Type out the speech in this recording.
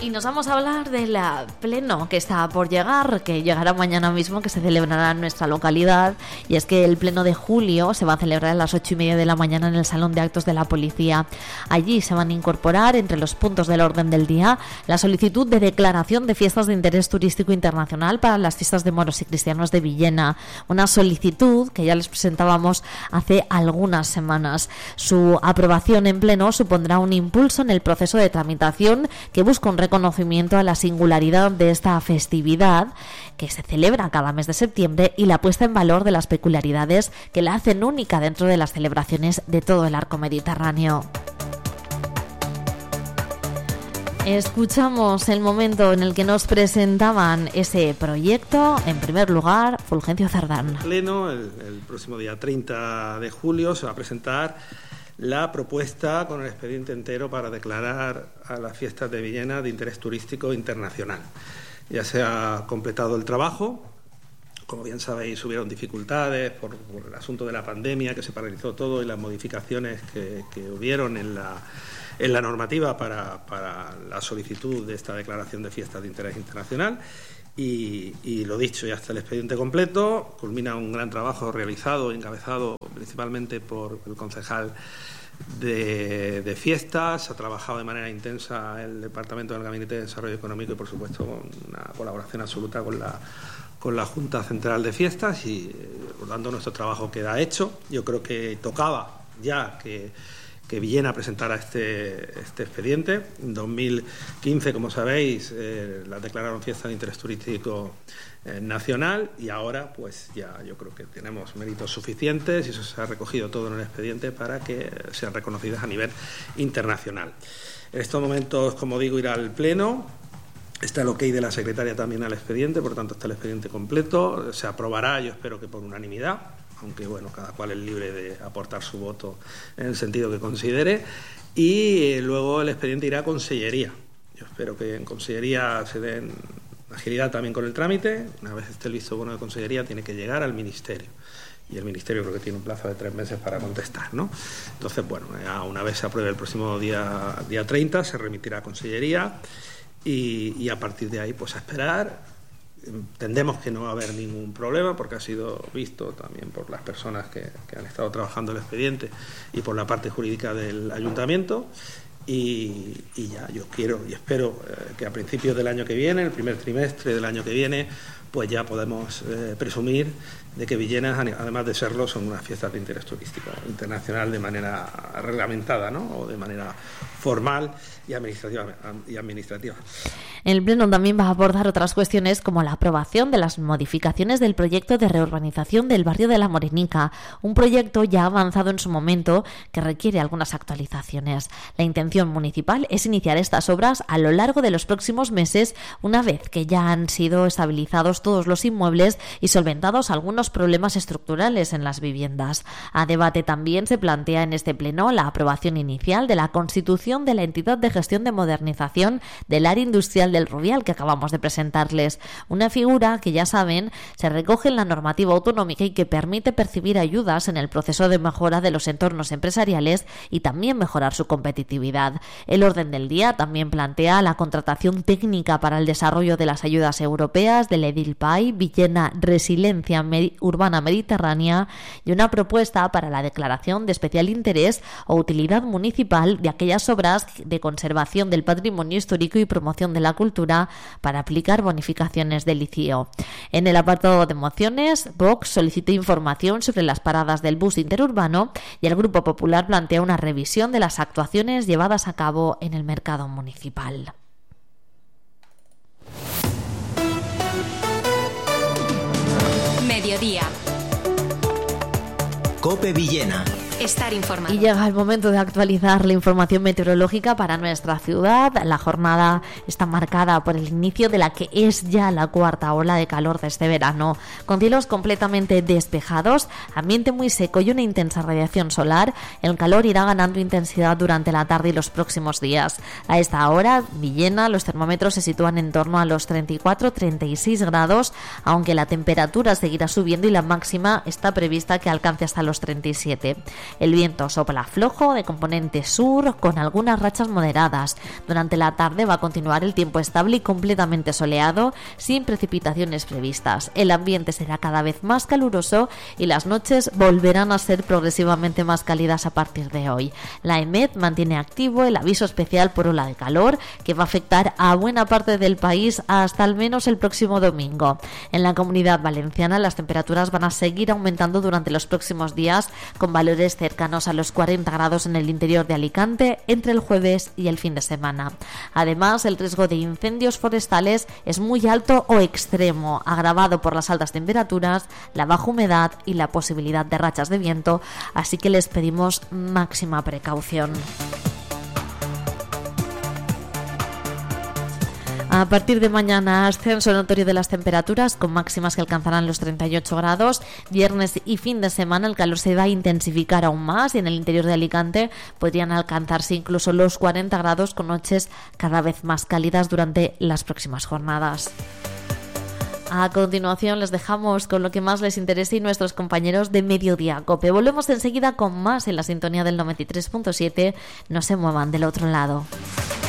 Y nos vamos a hablar del pleno que está por llegar, que llegará mañana mismo, que se celebrará en nuestra localidad. Y es que el pleno de julio se va a celebrar a las 8:30 de la mañana en el Salón de Actos de la Policía. Allí se van a incorporar entre los puntos del orden del día la solicitud de declaración de fiestas de interés turístico internacional para las fiestas de moros y cristianos de Villena. Una solicitud que ya les presentábamos hace algunas semanas. Su aprobación en pleno supondrá un impulso en el proceso de tramitación que busca un reconocimiento a la singularidad de esta festividad que se celebra cada mes de septiembre y la puesta en valor de las peculiaridades que la hacen única dentro de las celebraciones de todo el arco mediterráneo. Escuchamos el momento en el que nos presentaban ese proyecto. En primer lugar, Fulgencio Cerdán. Pleno, el próximo día 30 de julio se va a presentar la propuesta con el expediente entero para declarar a las fiestas de Villena de interés turístico internacional. Ya se ha completado el trabajo. Como bien sabéis, hubieron dificultades por el asunto de la pandemia, que se paralizó todo, y las modificaciones que hubieron en la normativa para la solicitud de esta declaración de fiestas de interés internacional. Y lo dicho, ya está el expediente completo. Culmina un gran trabajo realizado, encabezado principalmente por el concejal de fiestas. Ha trabajado de manera intensa el Departamento del Gabinete de Desarrollo Económico y, por supuesto, con una colaboración absoluta con la Junta Central de Fiestas, y por tanto nuestro trabajo queda hecho. Yo creo que tocaba ya que Villena presentara este expediente. En 2015, como sabéis, la declararon fiesta de interés turístico nacional, y ahora pues ya yo creo que tenemos méritos suficientes, y eso se ha recogido todo en el expediente para que sean reconocidas a nivel internacional. En estos momentos, como digo, irá al pleno. Está el ok de la secretaria también al expediente, por tanto está el expediente completo. Se aprobará, yo espero que por unanimidad, aunque bueno, cada cual es libre de aportar su voto en el sentido que considere, y luego el expediente irá a Consellería. Yo espero que en Consellería se den agilidad también con el trámite. Una vez esté el visto bueno de Consellería, tiene que llegar al Ministerio, y el Ministerio creo que tiene un plazo de 3 meses para contestar, ¿no? Entonces, bueno, ya una vez se apruebe el próximo día 30, se remitirá a Consellería, y a partir de ahí pues a esperar. Entendemos que no va a haber ningún problema, porque ha sido visto también por las personas que han estado trabajando el expediente y por la parte jurídica del ayuntamiento, y ya yo quiero y espero que a principios del año que viene, el primer trimestre del año que viene, pues ya podemos presumir de que Villena, además de serlo, son unas fiestas de interés turístico internacional de manera reglamentada, ¿no? O de manera formal y administrativa. El Pleno también va a abordar otras cuestiones, como la aprobación de las modificaciones del proyecto de reurbanización del barrio de La Morenica, un proyecto ya avanzado en su momento que requiere algunas actualizaciones. La intención municipal es iniciar estas obras a lo largo de los próximos meses, una vez que ya han sido estabilizados todos los inmuebles y solventados algunos problemas estructurales en las viviendas. A debate también se plantea en este Pleno la aprobación inicial de la constitución de la entidad de gestión de modernización del área industrial del Rubial, que acabamos de presentarles. Una figura que, ya saben, se recoge en la normativa autonómica y que permite percibir ayudas en el proceso de mejora de los entornos empresariales y también mejorar su competitividad. El orden del día también plantea la contratación técnica para el desarrollo de las ayudas europeas del Edilpai, Villena Resiliencia Urbana Mediterránea, y una propuesta para la declaración de especial interés o utilidad municipal de aquellas obras de conservación del patrimonio histórico y promoción de la cultura para aplicar bonificaciones del ICIO. En el apartado de mociones, Vox solicitó información sobre las paradas del bus interurbano, y el Grupo Popular plantea una revisión de las actuaciones llevadas a cabo en el mercado municipal. Mediodía. COPE Villena. Estar informado. Y llega el momento de actualizar la información meteorológica para nuestra ciudad. La jornada está marcada por el inicio de la que es ya la cuarta ola de calor de este verano, con cielos completamente despejados, ambiente muy seco y una intensa radiación solar. El calor irá ganando intensidad durante la tarde y los próximos días. A esta hora, Villena, los termómetros se sitúan en torno a los 34-36 grados, aunque la temperatura seguirá subiendo y la máxima está prevista que alcance hasta los 37. El viento sopla flojo de componente sur con algunas rachas moderadas. Durante la tarde va a continuar el tiempo estable y completamente soleado, sin precipitaciones previstas. El ambiente será cada vez más caluroso y las noches volverán a ser progresivamente más cálidas a partir de hoy. La EMET mantiene activo el aviso especial por ola de calor, que va a afectar a buena parte del país hasta al menos el próximo domingo. En la Comunidad Valenciana las temperaturas van a seguir aumentando durante los próximos días, con valores cercanos a los 40 grados en el interior de Alicante entre el jueves y el fin de semana. Además, el riesgo de incendios forestales es muy alto o extremo, agravado por las altas temperaturas, la baja humedad y la posibilidad de rachas de viento, así que les pedimos máxima precaución. A partir de mañana, ascenso notorio de las temperaturas, con máximas que alcanzarán los 38 grados. Viernes y fin de semana el calor se va a intensificar aún más y en el interior de Alicante podrían alcanzarse incluso los 40 grados, con noches cada vez más cálidas durante las próximas jornadas. A continuación les dejamos con lo que más les interese y nuestros compañeros de Mediodía Cope. Volvemos enseguida con más en la sintonía del 93.7. No se muevan del otro lado.